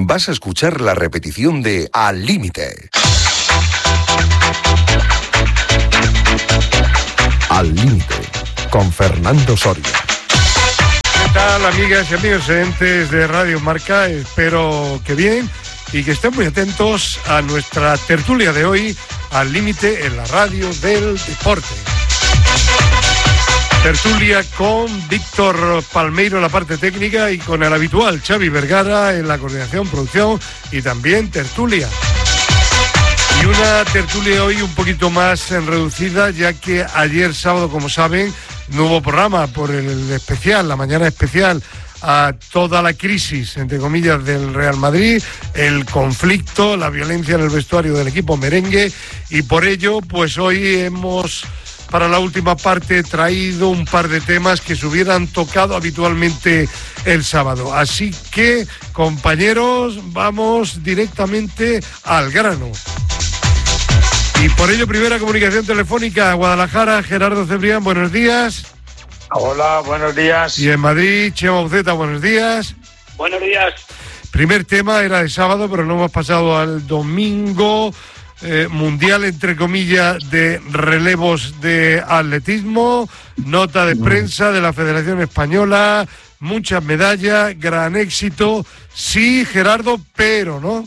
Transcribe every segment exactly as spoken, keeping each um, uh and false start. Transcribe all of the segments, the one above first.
vas a escuchar la repetición de Al Límite. Al Límite, con Fernando Soria. ¿Qué tal, amigas y amigos oyentes de Radio Marca? Espero que bien y que estén muy atentos a nuestra tertulia de hoy, Al Límite, en la radio del deporte. Tertulia con Víctor Palmeiro en la parte técnica y con el habitual Xavi Vergara en la coordinación, producción y también tertulia. Y una tertulia hoy un poquito más reducida, ya que ayer sábado, como saben, no hubo programa por el especial, la mañana especial a toda la crisis, entre comillas, del Real Madrid, el conflicto, la violencia en el vestuario del equipo merengue, y por ello, pues hoy hemos, para la última parte, traído un par de temas que se hubieran tocado habitualmente el sábado. Así que, compañeros, vamos directamente al grano. Y por ello, primera comunicación telefónica a Guadalajara. Gerardo Cebrián, buenos días. Hola, buenos días. Y en Madrid, Chema Uceta, buenos días. Buenos días. Primer tema era de sábado, pero no hemos pasado al domingo. Eh, mundial, entre comillas, de relevos de atletismo. Nota de prensa de la Federación Española. Muchas medallas, gran éxito. Sí, Gerardo, pero, ¿no?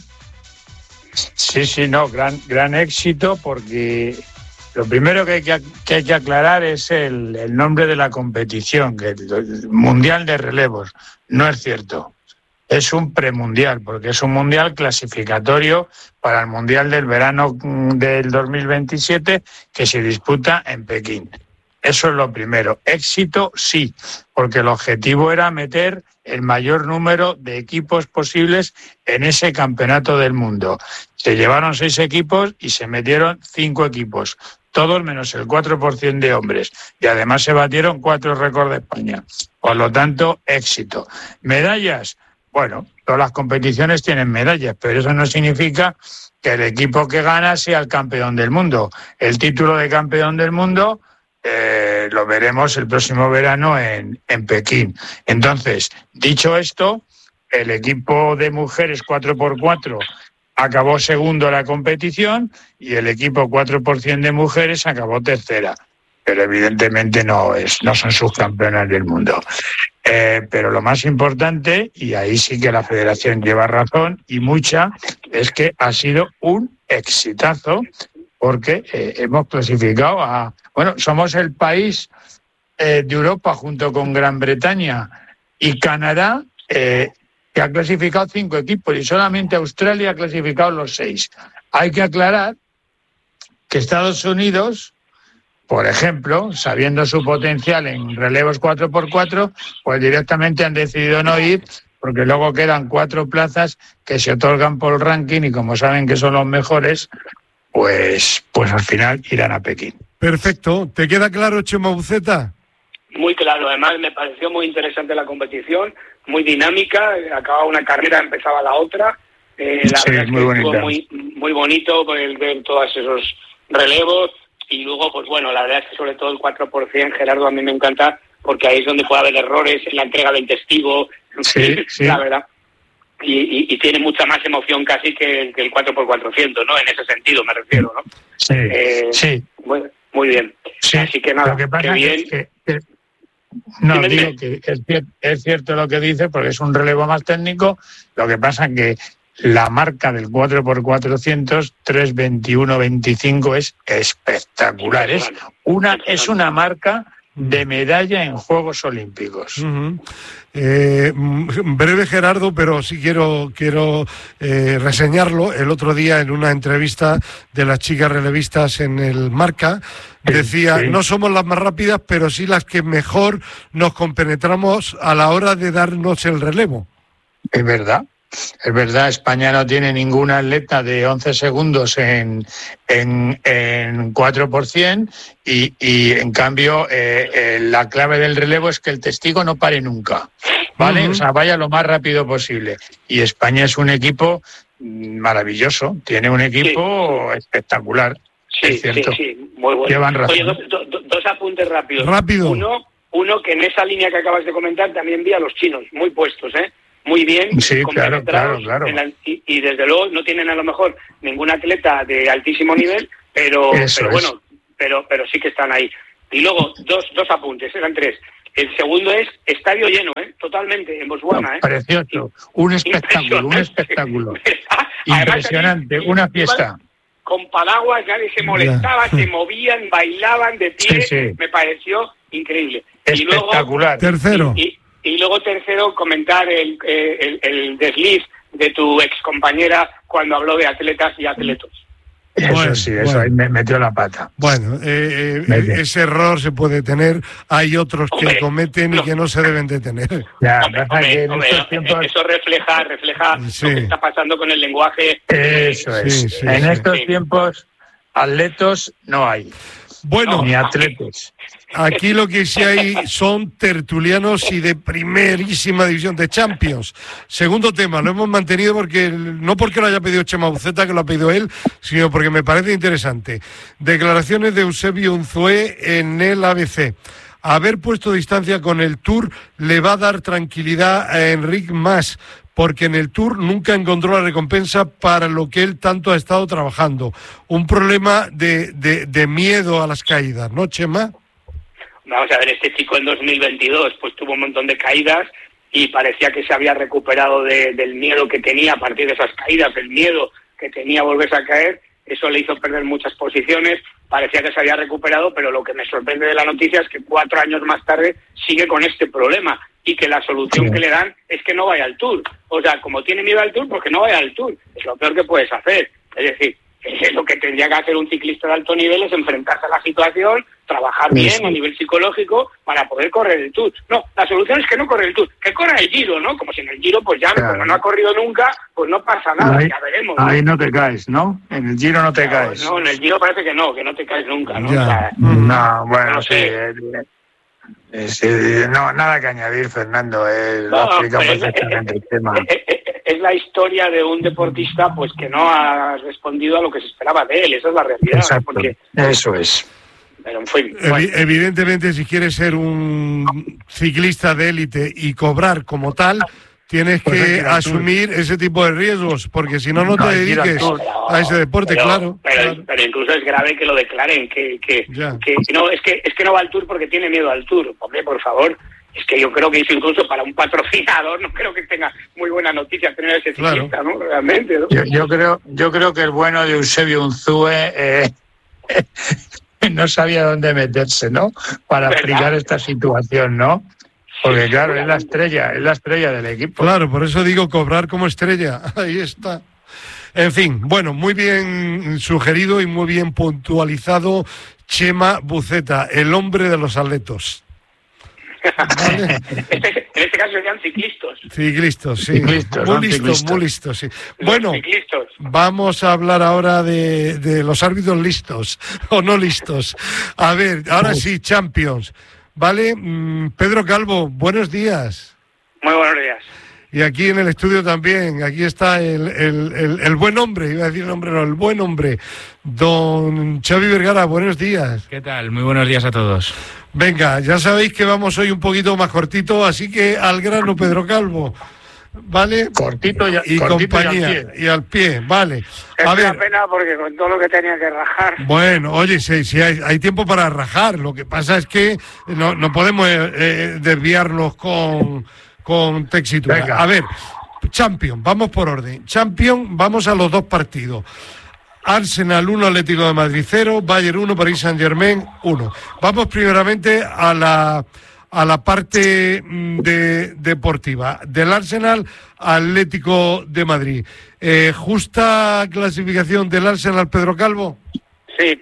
Sí, sí, no, gran, gran éxito, porque lo primero que hay que, que, hay que aclarar es el, el nombre de la competición, que el, el Mundial de Relevos. No es cierto. Es un premundial, porque es un mundial clasificatorio para el Mundial del verano del dos mil veintisiete, que se disputa en Pekín. Eso es lo primero. Éxito, sí, porque el objetivo era meter el mayor número de equipos posibles en ese campeonato del mundo. Se llevaron seis equipos y se metieron cinco equipos, todos menos el cuatro por ciento de hombres. Y además se batieron cuatro récords de España. Por lo tanto, éxito. Medallas, bueno, todas las competiciones tienen medallas, pero eso no significa que el equipo que gana sea el campeón del mundo. El título de campeón del mundo Eh, lo veremos el próximo verano en, en Pekín. Entonces, dicho esto, el equipo de mujeres cuatro por cuatro acabó segundo en la competición y el equipo cuatro por ciento de mujeres acabó tercera. Pero evidentemente no, es, no son subcampeonas del mundo. Eh, pero lo más importante, y ahí sí que la federación lleva razón, y mucha, es que ha sido un exitazo, porque eh, hemos clasificado a... Bueno, somos el país eh, de Europa, junto con Gran Bretaña y Canadá, eh, que ha clasificado cinco equipos, y solamente Australia ha clasificado los seis. Hay que aclarar que Estados Unidos, por ejemplo, sabiendo su potencial en relevos cuatro por cuatro, pues directamente han decidido no ir, porque luego quedan cuatro plazas que se otorgan por ranking, y como saben que son los mejores, pues, pues al final irán a Pekín. Perfecto. ¿Te queda claro, Chema Uceta? Muy claro. Además, me pareció muy interesante la competición, muy dinámica. Acababa una carrera, empezaba la otra. Eh, la sí, verdad es muy que bonita. estuvo muy, muy bonito el ver todos esos relevos. Y luego, pues bueno, la verdad es que sobre todo el cuatro por ciento, Gerardo, a mí me encanta, porque ahí es donde puede haber errores en la entrega del testigo. Sí, sí. La verdad. Y, y, y tiene mucha más emoción casi que el, que el cuatro por cuatrocientos, ¿no? En ese sentido me refiero, ¿no? Sí, eh, sí. Muy, muy bien. Sí. Así que nada, lo que pasa qué bien. Es que, que, no, Dime, digo dime. que es, cier- es cierto lo que dice, porque es un relevo más técnico. Lo que pasa es que la marca del cuatro por cuatrocientos, tres veintiuno veinticinco, es espectacular. Es una, es una marca de medalla en Juegos Olímpicos. Uh-huh. Eh, breve, Gerardo, pero sí quiero quiero eh, reseñarlo. El otro día, en una entrevista de las chicas relevistas en el Marca, decía, sí. no somos las más rápidas, pero sí las que mejor nos compenetramos a la hora de darnos el relevo. Es verdad. Es verdad, España no tiene ningún atleta de once segundos en, en, en cuatro por ciento y, y en cambio eh, eh, la clave del relevo es que el testigo no pare nunca, ¿vale? Uh-huh. O sea, vaya lo más rápido posible. Y España es un equipo maravilloso, tiene un equipo sí. espectacular. Sí, es cierto. sí, sí, muy bueno. Llevan razón. Oye, dos, dos, dos apuntes rápidos. Rápido. Uno, uno que en esa línea que acabas de comentar también vi a los chinos, muy puestos, ¿eh? muy bien, sí, claro, claro, claro. La, y, y desde luego no tienen a lo mejor ningún atleta de altísimo nivel, pero, pero bueno, pero, pero sí que están ahí. Y luego, dos, dos apuntes, eran tres. El segundo es estadio lleno, ¿eh? Totalmente, en Botswana. No, ¿eh? Precioso, un espectáculo, un espectáculo. Impresionante, allí, una fiesta. Con paraguas, nadie se molestaba, yeah. se movían, bailaban de pie, sí, sí. Me pareció increíble. Espectacular. Y luego, tercero. Y, y, y luego tercero, comentar el, el, el desliz de tu ex compañera cuando habló de atletas y atletos. Eso bueno, sí, eso bueno. ahí me metió la pata. Bueno, eh, eh, ese error se puede tener, hay otros que hombre, cometen no. y que no se deben de tener. Ya, hombre, hombre, que en hombre, estos tiempos... Eso refleja, refleja sí. lo que está pasando con el lenguaje. Eso es. Sí, sí, en sí. estos sí. tiempos, atletos no hay. Bueno, ni atletas. Aquí lo que sí hay son tertulianos y de primerísima división, de Champions. Segundo tema, lo hemos mantenido porque no porque lo haya pedido Chema Buceta, que lo ha pedido él, sino porque me parece interesante. Declaraciones de Eusebio Unzué en el A B C. Haber puesto distancia con el Tour le va a dar tranquilidad a Enric Mas, porque en el Tour nunca encontró la recompensa para lo que él tanto ha estado trabajando. Un problema de, de, de miedo a las caídas, ¿no, Chema? Vamos a ver, este chico en dos mil veintidós pues tuvo un montón de caídas y parecía que se había recuperado de, del miedo que tenía a partir de esas caídas, el miedo que tenía a volverse a caer. Eso le hizo perder muchas posiciones, parecía que se había recuperado, pero lo que me sorprende de la noticia es que cuatro años más tarde sigue con este problema y que la solución que le dan es que no vaya al Tour. O sea, como tiene miedo al Tour, pues que no vaya al Tour. Es lo peor que puedes hacer. Es decir, es lo que tendría que hacer un ciclista de alto nivel es enfrentarse a la situación, trabajar bien sí. a nivel psicológico para poder correr el Tour. No, la solución es que no corre el Tour, que corra el Giro, ¿no? Como si en el Giro, pues ya, claro. como no ha corrido nunca, pues no pasa nada, ahí, ya veremos. ¿no? Ahí no te caes, ¿no? En el Giro no te claro, caes. No, en el Giro parece que no, que no te caes nunca, ¿no? Ya. O sea, no, bueno, no sé. Sí, sí, no, nada que añadir, Fernando, eh, lo no, explica perfectamente es, el tema. Es, es, es la historia de un deportista pues que no ha respondido a lo que se esperaba de él, esa es la realidad. Exacto, porque... eso es. Pero en fin, Evi- bueno. Evidentemente, si quieres ser un ciclista de élite y cobrar como tal, tienes pues que asumir ese tipo de riesgos, porque si no, no te dediques a ese deporte, pero, claro, pero, claro. Pero incluso es grave que lo declaren, que, que, que no, es que es que no va al Tour porque tiene miedo al Tour. Hombre, por favor, es que yo creo que eso incluso para un patrocinador no creo que tenga muy buena noticia tener ese ciclista, claro. ¿no? Realmente, ¿no? Yo, yo creo, yo creo que el bueno de Eusebio Unzué eh, no sabía dónde meterse, ¿no? Para ¿verdad? Explicar esta situación, ¿no? Porque claro, es la estrella, es la estrella del equipo. Claro, por eso digo cobrar como estrella. Ahí está. En fin, bueno, muy bien sugerido y muy bien puntualizado Chema Buceta, el hombre de los atletos. ¿Vale? Este, en este caso serían ciclistas. Ciclistas, sí. Ciclistas, muy listos, muy listos, sí. Bueno, ciclistas. Vamos a hablar ahora de, de los árbitros listos o no listos. A ver, ahora sí, Champions. Vale, Pedro Calvo, buenos días. Muy buenos días. Y aquí en el estudio también, aquí está el, el, el, el buen hombre, iba a decir nombre, no, el buen hombre, don Xavi Vergara, buenos días. ¿Qué tal? Muy buenos días a todos. Venga, ya sabéis que vamos hoy un poquito más cortito, así que al grano, Pedro Calvo. ¿Vale? Cortito y, y cortito compañía. Y al pie. Y al pie, vale. Es a una ver. pena porque con todo lo que tenía que rajar. Bueno, oye, sí, sí hay, hay tiempo para rajar. Lo que pasa es que no, no podemos eh, desviarnos con, con textura. Venga. A ver, Champions, vamos por orden. Champions, vamos a los dos partidos. Arsenal uno, Atlético de Madrid cero, Bayern uno, Paris Saint-Germain uno. Vamos primeramente a la... a la parte de, deportiva, del Arsenal Atlético de Madrid. Eh, ¿Justa clasificación del Arsenal, Pedro Calvo? Sí.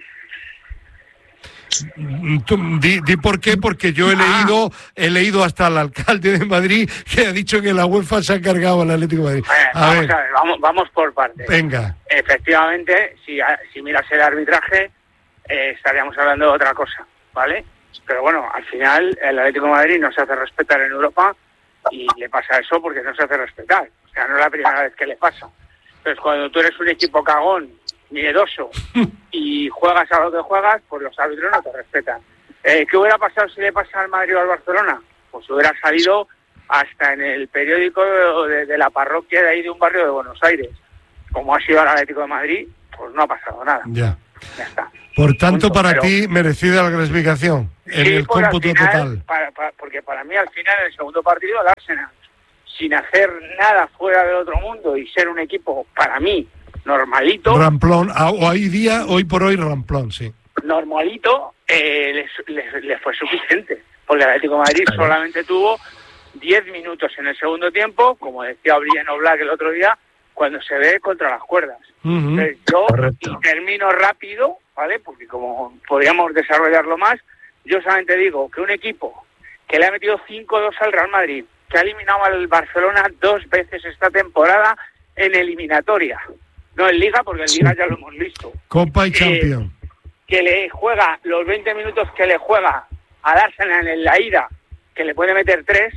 Tú, di, di por qué, porque yo he leído he leído hasta al alcalde de Madrid que ha dicho que la UEFA se ha cargado al Atlético de Madrid. Bueno, a vamos, ver. a ver, vamos, vamos por partes. Venga. Efectivamente, si, si miras el arbitraje, eh, estaríamos hablando de otra cosa, ¿vale? Pero bueno, al final el Atlético de Madrid no se hace respetar en Europa y le pasa eso porque no se hace respetar. O sea, no es la primera vez que le pasa. Entonces, cuando tú eres un equipo cagón, miedoso y juegas a lo que juegas, pues los árbitros no te respetan. Eh, ¿Qué hubiera pasado si le pasa al Madrid o al Barcelona? Pues hubiera salido hasta en el periódico de, de la parroquia de ahí de un barrio de Buenos Aires. Como ha sido el Atlético de Madrid, pues no ha pasado nada. Ya. Ya está. Por tanto, Punto, para pero, ti, merecida la clasificación en sí, el pues cómputo al final, total. Para, para, porque para mí, al final, en el segundo partido, el Arsenal, sin hacer nada fuera del otro mundo y ser un equipo, para mí, normalito. Ramplón, a, hoy día, hoy por hoy, Ramplón, sí. Normalito, eh, les, les, les fue suficiente. Porque el Atlético de Madrid claro. solamente tuvo diez minutos en el segundo tiempo, como decía Brian Oblak el otro día, cuando se ve contra las cuerdas. Uh-huh. Entonces, yo y termino rápido, ¿vale? Porque como podríamos desarrollarlo más, yo solamente digo que un equipo que le ha metido cinco dos al Real Madrid, que ha eliminado al Barcelona dos veces esta temporada en eliminatoria, no en Liga, porque en Liga sí. ya lo hemos visto. Copa y que, Champions. Que le juega los veinte minutos que le juega al Arsenal en la ida, que le puede meter tres,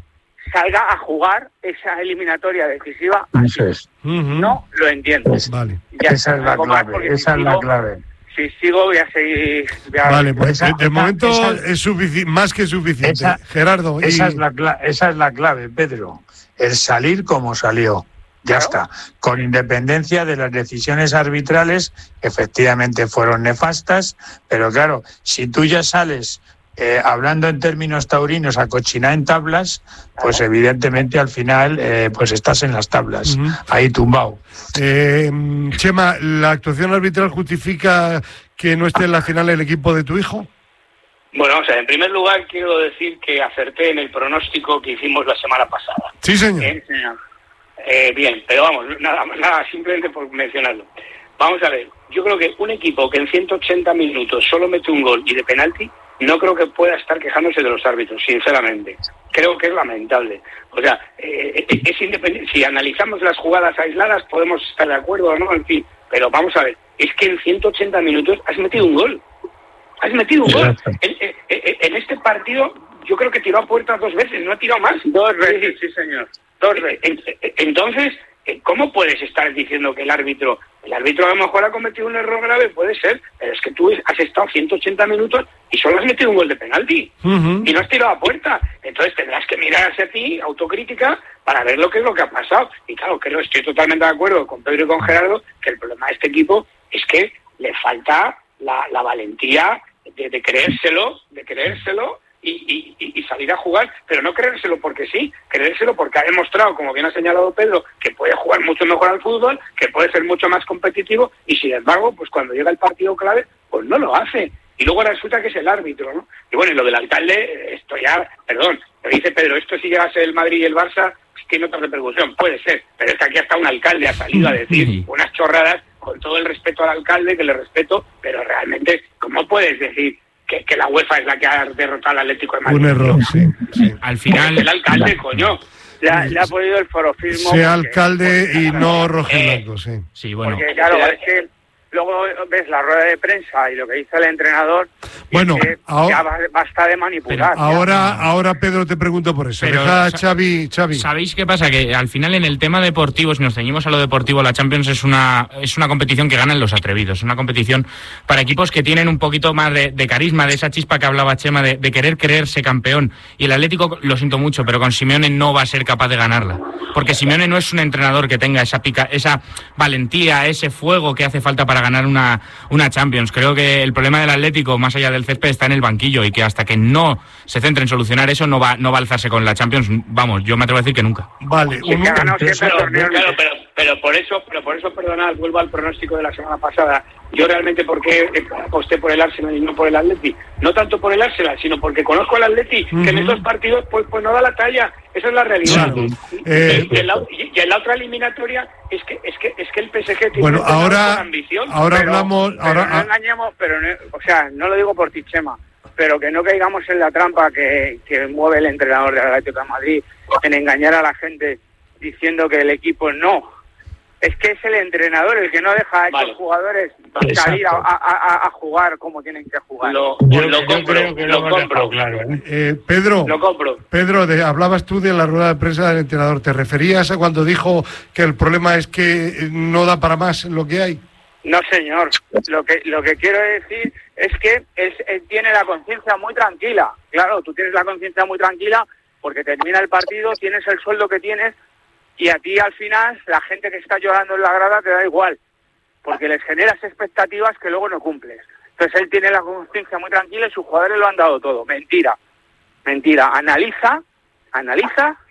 salga a jugar esa eliminatoria decisiva. Eso es. Uh-huh. No lo entiendo. Pues vale. Ya esa es la clave. Esa si es sigo, la clave. Si sigo, voy a seguir. Voy a vale, pues esa, de, de esa, momento esa, es sufici- más que suficiente. Esa, Gerardo. Y... Esa, es la cla- esa es la clave, Pedro. El salir como salió. Ya claro. está. Con independencia de las decisiones arbitrales, efectivamente fueron nefastas, pero claro, si tú ya sales. Eh, hablando en términos taurinos, a cochinar en tablas, pues evidentemente al final eh, pues estás en las tablas, uh-huh. ahí tumbado. Eh, Chema, ¿la actuación arbitral justifica que no esté en la final el equipo de tu hijo? Bueno, o sea, en primer lugar quiero decir que acerté en el pronóstico que hicimos la semana pasada. Sí, señor. Bien, eh, bien pero vamos, nada, nada, simplemente por mencionarlo. Vamos a ver, yo creo que un equipo que en ciento ochenta minutos solo mete un gol y de penalti, no creo que pueda estar quejándose de los árbitros, sinceramente. Creo que es lamentable. O sea, eh, es independiente. Si analizamos las jugadas aisladas, podemos estar de acuerdo o no, en fin. Pero vamos a ver, es que en ciento ochenta minutos has metido un gol. Has metido un gol. En, en, en este partido, yo creo que tiró a puerta dos veces, no ha tirado más. Dos veces, sí, señor. Dos veces. Entonces, ¿cómo puedes estar diciendo que el árbitro, el árbitro a lo mejor ha cometido un error grave? Puede ser, pero es que tú has estado ciento ochenta minutos y solo has metido un gol de penalti uh-huh. y no has tirado a puerta. Entonces tendrás que mirar hacia ti, autocrítica, para ver lo que es lo que ha pasado. Y claro, creo, estoy totalmente de acuerdo con Pedro y con Gerardo, que el problema de este equipo es que le falta la, la valentía de, de creérselo, de creérselo, Y, y, y salir a jugar, pero no creérselo porque sí, creérselo porque ha demostrado, como bien ha señalado Pedro, que puede jugar mucho mejor al fútbol, que puede ser mucho más competitivo, y sin embargo, pues cuando llega el partido clave, pues no lo hace. Y luego resulta que es el árbitro, ¿no? Y bueno, y lo del alcalde, esto ya, perdón, lo dice Pedro, esto si llegase el Madrid y el Barça, pues tiene otra repercusión, puede ser, pero es que aquí hasta un alcalde ha salido a decir unas chorradas, con todo el respeto al alcalde, que le respeto, pero realmente, ¿cómo puedes decir Que, que la UEFA es la que ha derrotado al Atlético de Madrid? Un error, sí. sí. Al final... El alcalde, coño. Le ha, le ha podido el forofismo. Sea alcalde y no rojiblanco, sí. Sí, bueno. Porque claro, es que luego ves la rueda de prensa y lo que dice el entrenador. Bueno, que ahora, ya basta de manipular. Ahora, ahora Pedro, te pregunto por eso. Pero, Deja Xavi, Xavi. ¿Sabéis qué pasa? Que al final en el tema deportivo, si nos ceñimos a lo deportivo, la Champions es una es una competición que ganan los atrevidos. Es una competición para equipos que tienen un poquito más de, de carisma, de esa chispa que hablaba Chema, de, de querer creerse campeón. Y el Atlético, lo siento mucho, pero con Simeone no va a ser capaz de ganarla. Porque Simeone no es un entrenador que tenga esa pica, esa valentía, ese fuego que hace falta para ganar una, una Champions. Creo que el problema del Atlético, más allá del césped, está en el banquillo, y que hasta que no se centre en solucionar eso, no va no va a alzarse con la Champions. Vamos, yo me atrevo a decir que nunca. Vale, un pero, pero, claro, pero, pero por eso, pero por eso, perdonad, vuelvo al pronóstico de la semana pasada. Yo realmente, ¿por qué aposté por el Arsenal y no por el Atleti? No tanto por el Arsenal, sino porque conozco al Atleti, uh-huh. que en estos partidos pues, pues no da la talla. Esa es la realidad. Claro. Eh, y, en la, y en la otra eliminatoria es que es que es que el P S G tiene bueno, ahora, ambición. Ahora pero, hablamos, pero ahora no engañemos, pero no, o sea, no lo digo por ti, Chema, pero que no caigamos en la trampa que, que mueve el entrenador del Atlético de Madrid en engañar a la gente diciendo que el equipo no. Es que es el entrenador el que no deja a vale. estos jugadores vale, salir a, a, a jugar como tienen que jugar. Lo, yo, lo compro, yo que lo, lo compro, claro. ¿eh? Eh, Pedro, lo compro. Pedro, de, hablabas tú de la rueda de prensa del entrenador. ¿Te referías a cuando dijo que el problema es que no da para más lo que hay? No, señor. Lo que lo que quiero decir es que él, él tiene la conciencia muy tranquila. Claro, tú tienes la conciencia muy tranquila porque termina el partido, tienes el sueldo que tienes y a ti al final la gente que está llorando en la grada te da igual, porque les generas expectativas que luego no cumples. Entonces él tiene la conciencia muy tranquila y sus jugadores lo han dado todo. Mentira, mentira. Analiza, analiza